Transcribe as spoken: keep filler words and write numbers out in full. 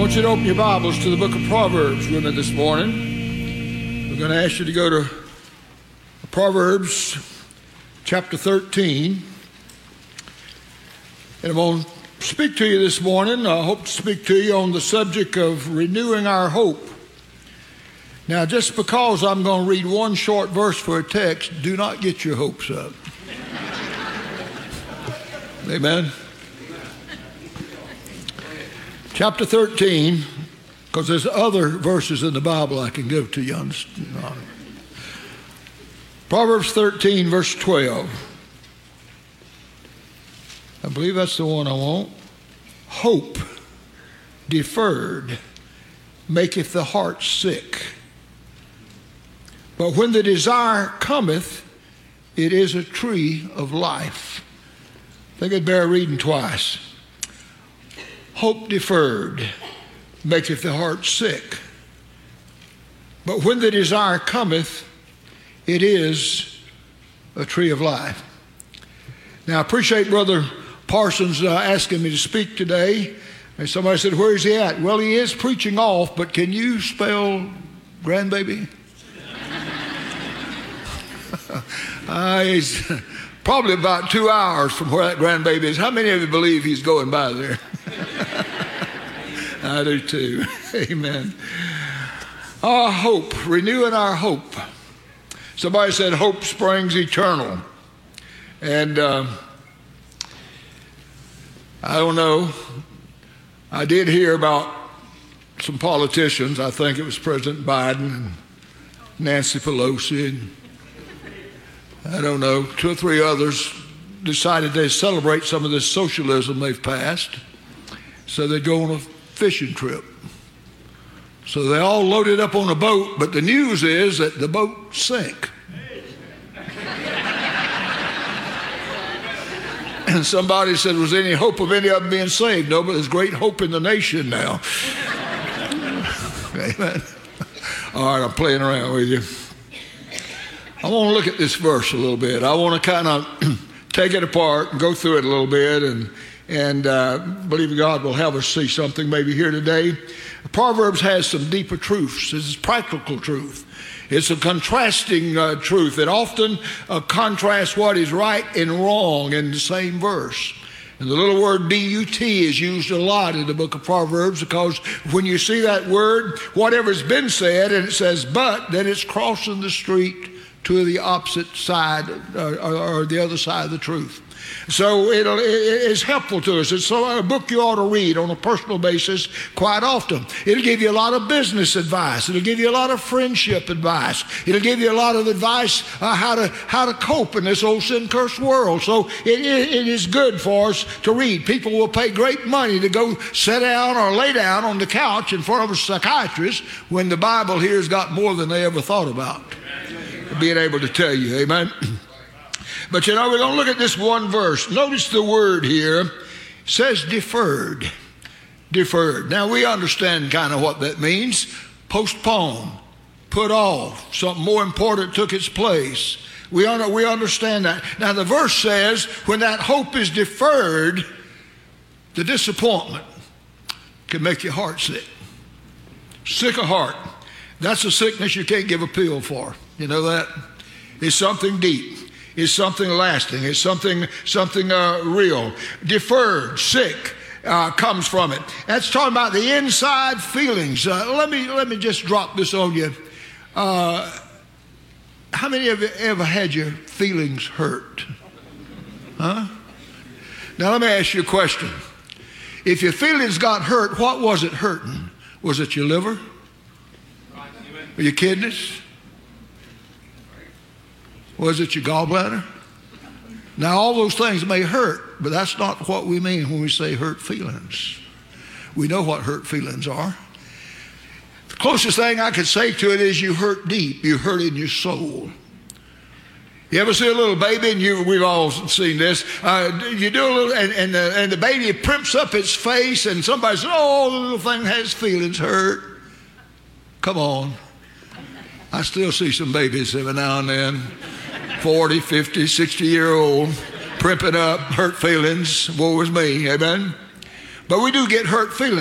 want you to open your Bibles to the book of Proverbs with me this morning. We're going to ask you to go to Proverbs chapter thirteen. And I'm going to speak to you this morning. I hope to speak to you on the subject of renewing our hope. Now, just because I'm going to read one short verse for a text, do not get your hopes up. Amen. Chapter thirteen, because there's other verses in the Bible I can give to you on. Proverbs thirteen, verse twelve. I believe that's the one I want. Hope deferred maketh the heart sick, but when the desire cometh, it is a tree of life. I think I'd bear reading twice. Hope deferred maketh the heart sick, but when the desire cometh, it is a tree of life. Now, I appreciate Brother Parsons uh, asking me to speak today. And somebody said, where is he at? Well, he is preaching off, but can you spell grandbaby? uh, he's probably about two hours from where that grandbaby is. How many of you believe he's going by there? I do too. Amen. Our hope, renewing our hope. Somebody said hope springs eternal. And uh, I don't know. I did hear about some politicians. I think it was President Biden and Nancy Pelosi and I don't know, two or three others decided they'd celebrate some of this socialism they've passed. So they'd go on a fishing trip. So they all loaded up on a boat, but the news is that the boat sank. And somebody said, was there any hope of any of them being saved? No, but there's great hope in the nation now. Amen. All right, I'm playing around with you. I want to look at this verse a little bit. I want to kind of take it apart and go through it a little bit and and uh, believe God will have us see something maybe here today. Proverbs has some deeper truths. This is practical truth. It's a contrasting uh, truth. It often uh, contrasts what is right and wrong in the same verse. And the little word B U T is used a lot in the book of Proverbs because when you see that word, whatever's been said, and it says but, then it's crossing the street to the opposite side uh, or, or the other side of the truth. So it'll, it's helpful to us. It's a book you ought to read on a personal basis quite often. It'll give you a lot of business advice. It'll give you a lot of friendship advice. It'll give you a lot of advice uh, how to how to cope in this old sin-cursed world. So it, it, it is good for us to read. People will pay great money to go sit down or lay down on the couch in front of a psychiatrist when the Bible here has got more than they ever thought about. Being able to tell you, amen. But you know, we're going to look at this one verse. Notice the word here. It says deferred. Deferred. Now, we understand kind of what that means. Postpone. Put off. Something more important took its place. We, un- we understand that. Now, the verse says when that hope is deferred, the disappointment can make your heart sick. Sick of heart. That's a sickness you can't give a pill for. You know that? It's something deep. It's something lasting. It's something something uh, real. Deferred, sick, uh, comes from it. That's talking about the inside feelings. Uh, let me let me just drop this on you. Uh, how many of you ever had your feelings hurt? Huh? Now let me ask you a question. If your feelings got hurt, what was it hurting? Was it your liver? Or your kidneys? Was it your gallbladder? Now, all those things may hurt, but that's not what we mean when we say hurt feelings. We know what hurt feelings are. The closest thing I could say to it is you hurt deep. You hurt in your soul. You ever see a little baby, and you, we've all seen this, uh, you do a little, and, and, the, and the baby primps up its face, and somebody says, oh, the little thing has feelings hurt. Come on. I still see some babies every now and then. forty, fifty, sixty year old, primping up, hurt feelings, woe is me, amen? But we do get hurt feelings.